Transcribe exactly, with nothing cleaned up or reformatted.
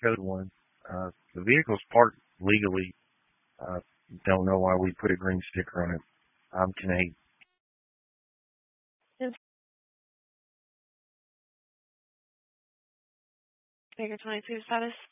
code one. Uh, the vehicle's parked legally. Uh, don't know why we put a green sticker on it. I'm Canadian. Baker twenty-two status.